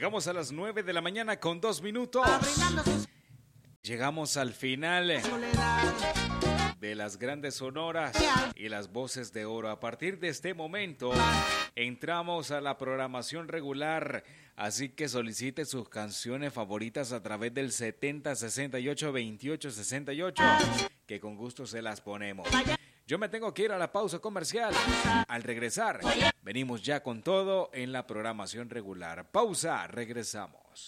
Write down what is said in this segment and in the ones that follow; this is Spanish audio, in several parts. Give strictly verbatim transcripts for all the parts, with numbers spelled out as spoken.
Llegamos a las nueve de la mañana con dos minutos. Llegamos al final de las grandes sonoras y las voces de oro. A partir de este momento entramos a la programación regular, así que solicite sus canciones favoritas a través del setenta sesenta y ocho veintiocho sesenta y ocho, que con gusto se las ponemos. Yo me tengo que ir a la pausa comercial. Al regresar, venimos ya con todo en la programación regular. Pausa, regresamos.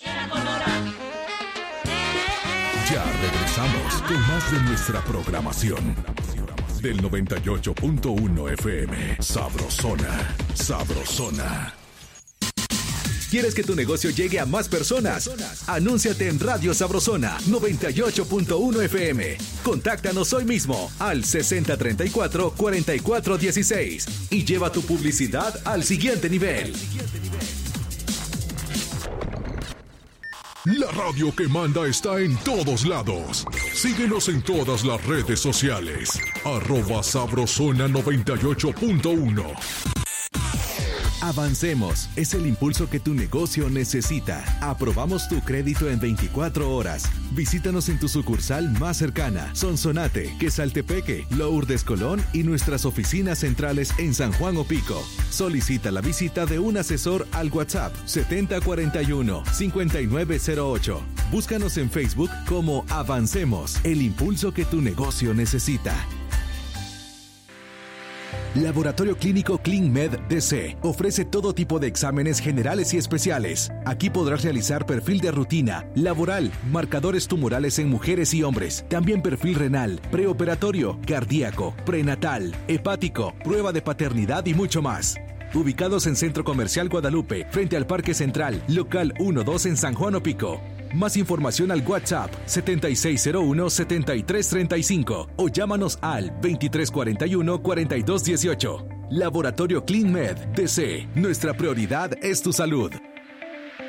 Ya regresamos con más de nuestra programación. Del noventa y ocho punto uno F M. Sabrosona, Sabrosona. ¿Quieres que tu negocio llegue a más personas? Anúnciate en Radio Sabrosona noventa y ocho punto uno F M. Contáctanos hoy mismo al sesenta treinta y cuatro cuarenta y cuatro dieciséis y lleva tu publicidad al siguiente nivel. La radio que manda está en todos lados. Síguenos en todas las redes sociales. Arroba Sabrosona noventa y ocho punto uno. Avancemos, es el impulso que tu negocio necesita. Aprobamos tu crédito en veinticuatro horas. Visítanos en tu sucursal más cercana, Sonsonate, Quesaltepeque, Lourdes Colón y nuestras oficinas centrales en San Juan Opico. Solicita la visita de un asesor al WhatsApp setenta cuarenta y uno cincuenta y nueve cero ocho. Búscanos en Facebook como Avancemos, el impulso que tu negocio necesita. Laboratorio Clínico ClinMed D C ofrece todo tipo de exámenes generales y especiales. Aquí podrás realizar perfil de rutina, laboral, marcadores tumorales en mujeres y hombres, también perfil renal, preoperatorio, cardíaco, prenatal, hepático, prueba de paternidad y mucho más. Ubicados en Centro Comercial Guadalupe, frente al Parque Central, local uno dos en San Juan Opico. Más información al WhatsApp setenta y seis cero uno setenta y tres treinta y cinco o llámanos al veintitrés cuarenta y uno cuarenta y dos dieciocho. Laboratorio ClinMed D C. Nuestra prioridad es tu salud.